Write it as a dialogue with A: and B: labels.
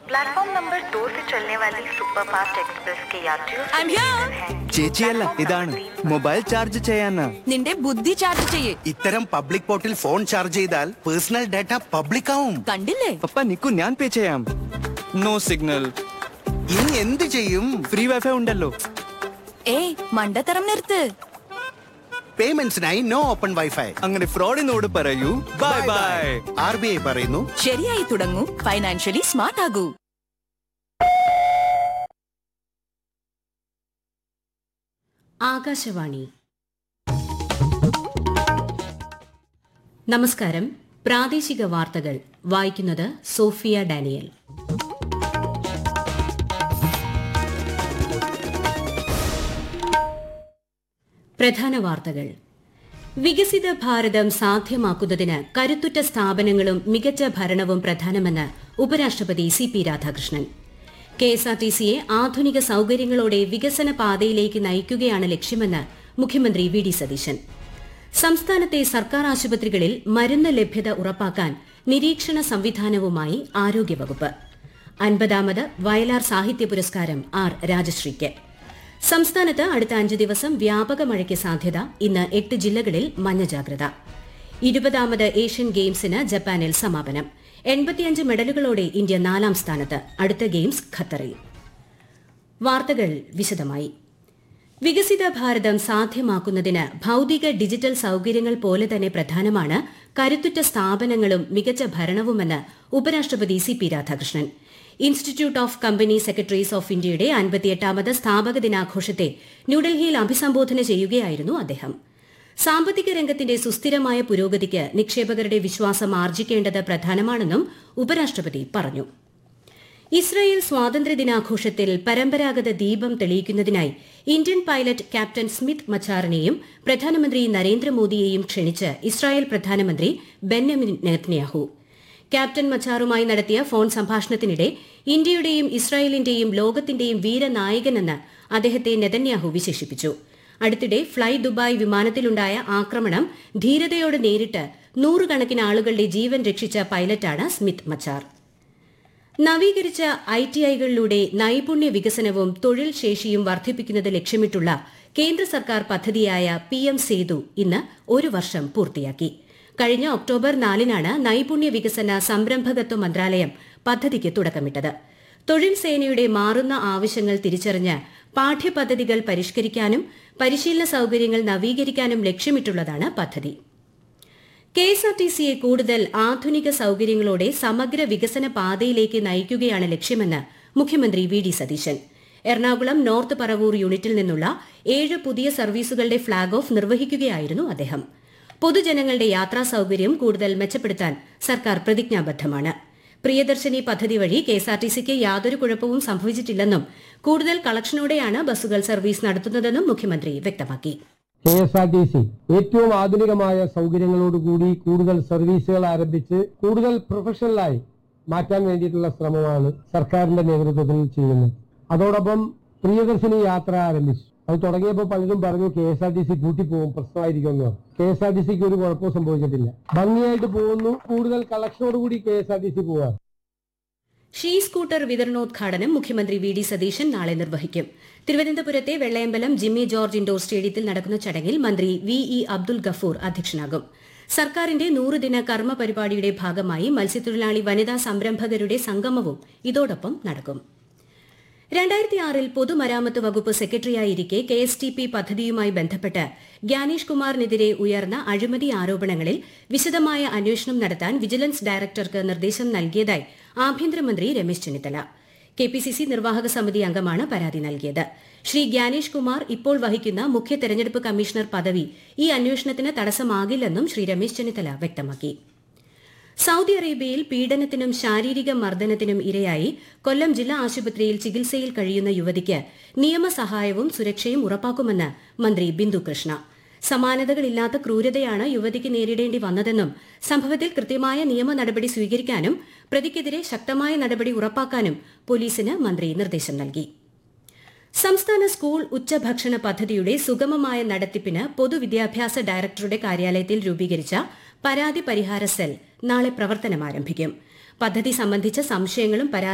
A: Platform number 2 से चलने वाली सुपरफास्ट एक्सप्रेस के यात्रियों
B: ചേച്ചിയല്ല ഇതാണ് മൊബൈൽ ചാർജ് ചെയ്യാനാ.
C: നിന്റെ ബുദ്ധി ചാർജ് ചെയ്യേ.
D: ഇത്തരം പബ്ലിക് പോർട്ടിൽ ഫോൺ ചാർജ് ചെയ്താൽ പേഴ്സണൽ ഡാറ്റ പബ്ലിക് ആവും.
C: കണ്ടില്ലേ?
B: പപ്പ നിക്കു, ഞാൻ പേ ചെയ്യാം. No signal.
D: ഇനി എന്ത് ചെയ്യും?
B: ഫ്രീ വൈഫൈ ഉണ്ടല്ലോ.
C: ഏയ് മണ്ടത്തരം നിർത്ത്.
D: പേയ്മെന്റ്സിനായി നോ ഓപ്പൺ വൈഫൈ.
B: അങ്ങനെ ഫ്രോഡിനോട് പറയൂ ബൈ ബൈ.
D: RBI പറയുന്നു,
C: ശരിയായി തുടങ്ങൂ, ഫൈനാൻഷ്യലി സ്മാർട്ട് ആകൂ.
E: ആകാശവാണി. നമസ്കാരം. പ്രാദേശിക വാർത്തകൾ വായിക്കുന്നത് സോഫിയ ഡാനിയൽ. പ്രധാന വാർത്തകൾ. വികസിത ഭാരതം സാധ്യമാക്കുന്നതിന് കരുത്തുറ്റ സ്ഥാപനങ്ങളും മികച്ച ഭരണവും പ്രധാനമെന്ന് ഉപരാഷ്ട്രപതി CP രാധാകൃഷ്ണൻ. KSRTCയെ ആധുനിക സൌകര്യങ്ങളോടെ വികസന പാതയിലേക്ക് നയിക്കുകയാണ് ലക്ഷ്യമെന്ന് മുഖ്യമന്ത്രി VD സതീശൻ. സംസ്ഥാനത്തെ സർക്കാർ ആശുപത്രികളിൽ മരുന്ന് ലഭ്യത ഉറപ്പാക്കാൻ നിരീക്ഷണ സംവിധാനവുമായി ആരോഗ്യവകുപ്പ്. 50ാമത് വയലാർ സാഹിത്യ പുരസ്കാരം R രാജശ്രീക്ക്. സംസ്ഥാനത്ത് അടുത്ത 5 ദിവസം വ്യാപക മഴയ്ക്ക് സാധ്യത. ഇന്ന് 8 ജില്ലകളിൽ മഞ്ഞ ജാഗ്രത. 20ാമത് ഏഷ്യൻ ഗെയിംസിന് ജപ്പാനിൽ സമാപനം. 85 മെഡലുകളോടെ ഇന്ത്യ 4ാം സ്ഥാനത്ത്. അടുത്ത ഗെയിംസ് ഖത്തറിൽ. വാർത്തകൾ വിശദമായി. വികസിത ഭാരതം സാധ്യമാക്കുന്നതിന് ഭൌതിക ഡിജിറ്റൽ സൌകര്യങ്ങൾ പോലെ തന്നെ പ്രധാനമാണ് കരുത്തുറ്റ സ്ഥാപനങ്ങളും മികച്ച ഭരണവുമെന്ന് ഉപരാഷ്ട്രപതി CP Radhakrishnan. Institute of company secretaries of ഇന്ത്യയുടെ 58ാമത് സ്ഥാപക ദിനാഘോഷത്തെ ന്യൂഡൽഹിയിൽ അഭിസംബോധന ചെയ്യുകയായിരുന്നു അദ്ദേഹം. സാമ്പത്തിക രംഗത്തിന്റെ സുസ്ഥിരമായ പുരോഗതിക്ക് നിക്ഷേപകരുടെ വിശ്വാസം ആർജിക്കേണ്ടത് പ്രധാനമാണെന്നും ഉപരാഷ്ട്രപതി പറഞ്ഞു. ഇസ്രായേൽ സ്വാതന്ത്ര്യദിനാഘോഷത്തിൽ പരമ്പരാഗത ദീപം തെളിയിക്കുന്നതിനായി ഇന്ത്യൻ പൈലറ്റ് ക്യാപ്റ്റൻ സ്മിത്ത് മച്ചാറിനെയും പ്രധാനമന്ത്രി നരേന്ദ്രമോദിയെയും ക്ഷണിച്ച് ഇസ്രായേൽ പ്രധാനമന്ത്രി ബെന്യാമിൻ നെതന്യാഹു. ക്യാപ്റ്റൻ മച്ചാറുമായി നടത്തിയ ഫോൺ സംഭാഷണത്തിനിടെ ഇന്ത്യയുടെയും ഇസ്രായേലിന്റെയും ലോകത്തിന്റെയും വീരനായകനെന്ന് അദ്ദേഹത്തെ നെതന്യാഹു വിശേഷിപ്പിച്ചു. അടുത്തിടെ ഫ്ളൈ ദുബായ് വിമാനത്തിലുണ്ടായ ആക്രമണം ധീരതയോടെ നേരിട്ട് നൂറുകണക്കിന് ആളുകളുടെ ജീവൻ രക്ഷിച്ച പൈലറ്റാണ് സ്മിത്ത് മച്ചാർ. നവീകരിച്ച ITIകളിലൂടെ നൈപുണ്യ വികസനവും തൊഴിൽ ശേഷിയും വർദ്ധിപ്പിക്കുന്നത് ലക്ഷ്യമിട്ടുള്ള കേന്ദ്ര സർക്കാർ പദ്ധതിയായ PM സേതു ഇന്ന് 1 വർഷം പൂർത്തിയാക്കി. കഴിഞ്ഞ ഒക്ടോബർ 4-നാണ് നൈപുണ്യ വികസന സംരംഭകത്വ മന്ത്രാലയം പദ്ധതിക്ക് തുടക്കമിട്ടത്. തൊഴിൽ സേനയുടെ മാറുന്ന ആവശ്യങ്ങൾ തിരിച്ചറിഞ്ഞ് പാഠ്യപദ്ധതികൾ പരിഷ്കരിക്കാനും പരിശീലന സൌകര്യങ്ങൾ നവീകരിക്കാനും ലക്ഷ്യമിട്ടുള്ളതാണ് പദ്ധതി. KSRTCയെ കൂടുതൽ ആധുനിക സൌകര്യങ്ങളോടെ സമഗ്ര വികസന പാതയിലേക്ക് നയിക്കുകയാണ് ലക്ഷ്യമെന്ന് മുഖ്യമന്ത്രി VD സതീശൻ. എറണാകുളം നോർത്ത് പറവൂർ യൂണിറ്റിൽ നിന്നുള്ള 7 പുതിയ സർവീസുകളുടെ ഫ്ളാഗ് ഓഫ് നിർവഹിക്കുകയായിരുന്നു അദ്ദേഹം. പൊതുജനങ്ങളുടെ യാത്രാ സൌകര്യം കൂടുതൽ മെച്ചപ്പെടുത്താൻ സർക്കാർ പ്രതിജ്ഞാബദ്ധമാണ്. പ്രിയദർശിനി പദ്ധതി വഴി KSRTCക്ക് യാതൊരു കുഴപ്പവും സംഭവിച്ചിട്ടില്ലെന്നും കൂടുതൽ കളക്ഷനോടെയാണ് ബസ്സുകൾ സർവീസ് നടത്തുന്നതെന്നും മുഖ്യമന്ത്രി വ്യക്തമാക്കി.
F: KSRTC ഏറ്റവും ആധുനികമായ സൗകര്യങ്ങളോടുകൂടി കൂടുതൽ സർവീസുകൾ ആരംഭിച്ച് കൂടുതൽ പ്രൊഫഷണലായി മാറ്റാൻ വേണ്ടിയിട്ടുള്ള ശ്രമമാണ് സർക്കാരിന്റെ നേതൃത്വത്തിൽ ചെയ്യുന്നത്. അതോടൊപ്പം പ്രിയദർശിനി യാത്ര ആരംഭിച്ചു. അത് തുടങ്ങിയപ്പോൾ പലരും പറഞ്ഞു KSRTC പൂട്ടിപ്പോകും, പ്രശ്നമായിരിക്കുമെന്ന്. KSRTCക്ക് ഒരു കുഴപ്പവും സംഭവിച്ചിട്ടില്ല. ഭംഗിയായിട്ട് പോകുന്നു. കൂടുതൽ കളക്ഷനോടുകൂടി KSRTC പോവാ.
E: ഷീ സ്കൂട്ടർ വിതരണോദ്ഘാടനം മുഖ്യമന്ത്രി VD സതീശൻ നാളെ നിർവഹിക്കും. തിരുവനന്തപുരത്തെ വെള്ളയമ്പലം ജിമ്മി ജോർജ് ഇൻഡോർ സ്റ്റേഡിയത്തിൽ നടക്കുന്ന ചടങ്ങിൽ മന്ത്രി VE അബ്ദുൽ ഗഫൂർ അധ്യക്ഷനാകും. സർക്കാരിന്റെ 100-ദിന കർമ്മ പരിപാടിയുടെ ഭാഗമായി മത്സ്യത്തൊഴിലാളി വനിതാ സംരംഭകരുടെ സംഗമവും ഇതോടൊപ്പം നടക്കും. 2006-ൽ പൊതുമരാമത്ത് വകുപ്പ് സെക്രട്ടറിയായിരിക്കെ KSTP പദ്ധതിയുമായി ബന്ധപ്പെട്ട് ഗ്യാനേഷ് കുമാറിനെതിരെ ഉയർന്ന അഴിമതി ആരോപണങ്ങളിൽ വിശദമായ അന്വേഷണം നടത്താൻ വിജിലൻസ് ഡയറക്ടർക്ക് നിർദ്ദേശം നൽകിയതായി ആഭ്യന്തരമന്ത്രി രമേശ് ചെന്നിത്തല. KPCC നിർവാഹക സമിതി അംഗമാണ് പരാതി നൽകിയത്. ശ്രീ ഗ്യാനേഷ് കുമാർ ഇപ്പോൾ വഹിക്കുന്ന മുഖ്യ തെരഞ്ഞെടുപ്പ് കമ്മീഷണർ പദവി ഈ അന്വേഷണത്തിന് തടസ്സമാകില്ലെന്നും ശ്രീ രമേശ് ചെന്നിത്തല വ്യക്തമാക്കി. സൌദി അറേബ്യയിൽ പീഡനത്തിനും ശാരീരിക മർദ്ദനത്തിനും ഇരയായി കൊല്ലം ജില്ലാ ആശുപത്രിയിൽ ചികിത്സയിൽ കഴിയുന്ന യുവതിക്ക് നിയമസഹായവും സുരക്ഷയും ഉറപ്പാക്കുമെന്ന് മന്ത്രി ബിന്ദു കൃഷ്ണ. സമാനതകളില്ലാത്ത ക്രൂരതയാണ് യുവതിക്ക് നേരിടേണ്ടി വന്നതെന്നും സംഭവത്തിൽ കൃത്യമായ നിയമ നടപടി സ്വീകരിക്കാനും പ്രതിക്കെതിരെ ശക്തമായ നടപടി ഉറപ്പാക്കാനും പോലീസിന് മന്ത്രി നിർദ്ദേശം നൽകി. സംസ്ഥാന സ്കൂൾ ഉച്ചഭക്ഷണ പദ്ധതിയുടെ സുഗമമായ നടത്തിപ്പിന് പൊതുവിദ്യാഭ്യാസ ഡയറക്ടറുടെ കാര്യാലയത്തിൽ രൂപീകരിച്ച പരാതി പരിഹാര സെൽ നാളെ പ്രവർത്തനം ആരംഭിക്കും. പദ്ധതി സംബന്ധിച്ച സംശയങ്ങളും